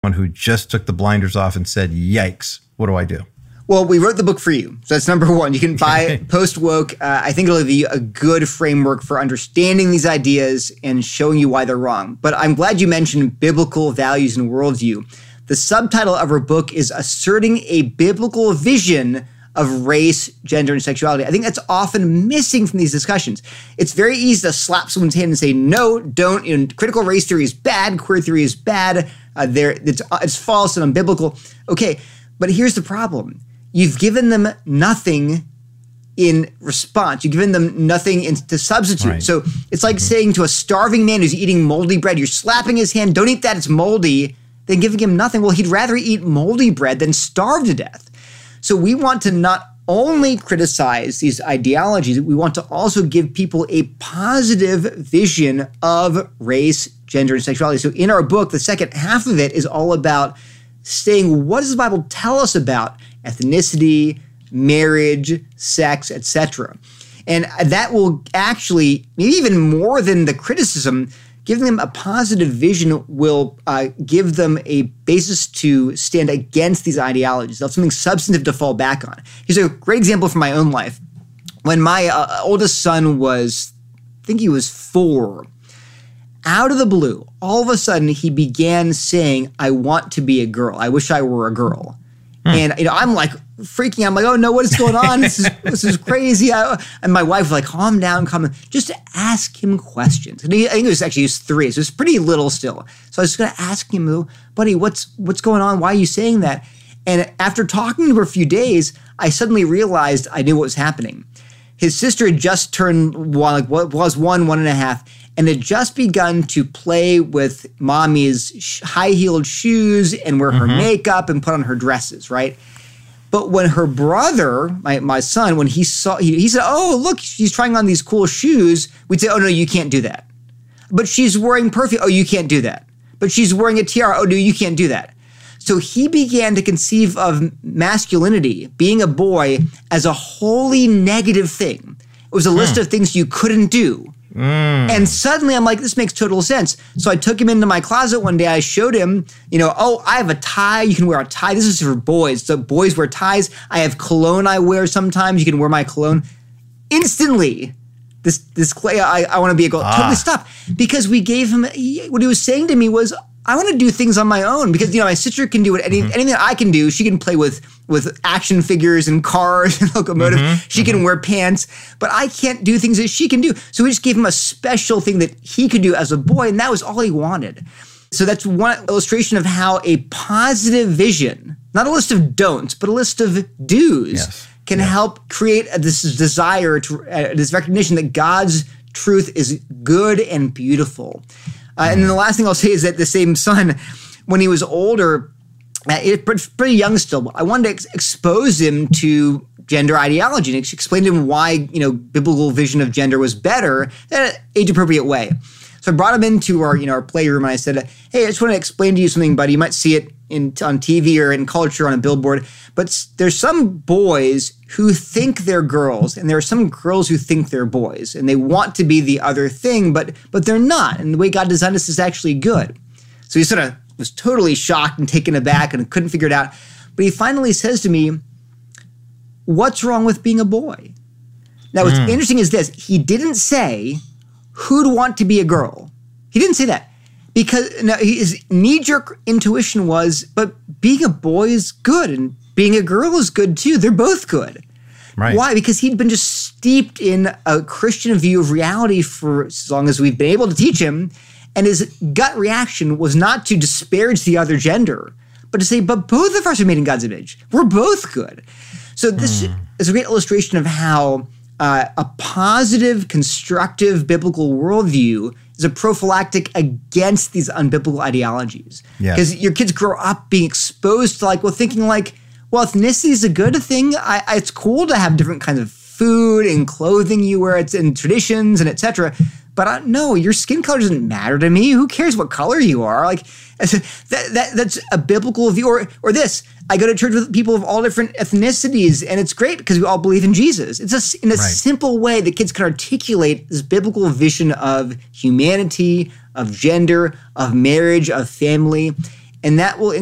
One who just took the blinders off and said, yikes, what do I do? Well, we wrote the book for you. So that's number one. You can buy Post-Woke. I think it'll give you a good framework for understanding these ideas and showing you why they're wrong. But I'm glad you mentioned biblical values and worldview. The subtitle of our book is Asserting a Biblical Vision of Race, Gender, and Sexuality. I think that's often missing from these discussions. It's very easy to slap someone's hand and say, no, don't. You know, critical race theory is bad. Queer theory is bad. It's false and unbiblical. Okay, but here's the problem. You've given them nothing in response. You've given them nothing to substitute. Right. So it's like saying to a starving man who's eating moldy bread, you're slapping his hand, don't eat that, it's moldy, then giving him nothing. Well, he'd rather eat moldy bread than starve to death. So we want to not only criticize these ideologies, we want to also give people a positive vision of race, gender, and sexuality. So in our book, the second half of it is all about saying, what does the Bible tell us about ethnicity, marriage, sex, etc.? And that will actually, maybe even more than the criticism, giving them a positive vision will give them a basis to stand against these ideologies. They'll have something substantive to fall back on. Here's a great example from my own life. When my oldest son was, I think he was 4, out of the blue, all of a sudden he began saying, I want to be a girl. I wish I were a girl. And I'm like freaking out. I'm like, oh no, what is going on? This is crazy. And my wife was like, calm down. Just ask him questions. And I think he was 3, so it's pretty little still. So I was going to ask him, buddy, what's going on? Why are you saying that? And after talking to him for a few days, I suddenly realized I knew what was happening. His sister had just turned 1.5, and had just begun to play with mommy's high-heeled shoes and wear her makeup and put on her dresses, right? But when her brother, my son, when he said, oh, look, she's trying on these cool shoes, we'd say, oh, no, you can't do that. But she's wearing perfume. Oh, you can't do that. But she's wearing a tiara. Oh, no, you can't do that. So he began to conceive of masculinity, being a boy, as a wholly negative thing. It was a list of things you couldn't do. And suddenly I'm like, this makes total sense. So I took him into my closet one day. I showed him, oh, I have a tie. You can wear a tie. This is for boys. So boys wear ties. I have cologne I wear sometimes. You can wear my cologne. Instantly, this clay, I want to be a girl. Totally stopped. Because we gave him, what he was saying to me was, I want to do things on my own. Because, my sister can do anything that I can do. She can play with action figures and cars and locomotives. She can wear pants, but I can't do things that she can do. So we just gave him a special thing that he could do as a boy, and that was all he wanted. So that's one illustration of how a positive vision, not a list of don'ts, but a list of do's, can help create this desire, this recognition that God's truth is good and beautiful. And then the last thing I'll say is that the same son, when he was older, pretty young still, I wanted to expose him to gender ideology and explain to him why, biblical vision of gender was better in an age-appropriate way. So I brought him into our playroom and I said, hey, I just want to explain to you something, buddy. You might see it on TV or in culture on a billboard, but there's some boys who think they're girls and there are some girls who think they're boys and they want to be the other thing, but they're not. And the way God designed us is actually good. So he sort of was totally shocked and taken aback and couldn't figure it out. But he finally says to me, what's wrong with being a boy? Now, what's interesting is this. He didn't say, who'd want to be a girl? He didn't say that. Because his knee-jerk intuition was, but being a boy is good and being a girl is good too. They're both good. Right. Why? Because he'd been just steeped in a Christian view of reality for as long as we've been able to teach him. And his gut reaction was not to disparage the other gender, but to say, but both of us are made in God's image. We're both good. So this is a great illustration of how a positive, constructive biblical worldview is a prophylactic against these unbiblical ideologies. Because your kids grow up being exposed to thinking well, ethnicity is a good thing. It's cool to have different kinds of food and clothing you wear, and traditions and etc. But no, your skin color doesn't matter to me. Who cares what color you are? That's a biblical view. Or this, I go to church with people of all different ethnicities, and it's great because we all believe in Jesus. It's in a simple way that kids can articulate this biblical vision of humanity, of gender, of marriage, of family. and that will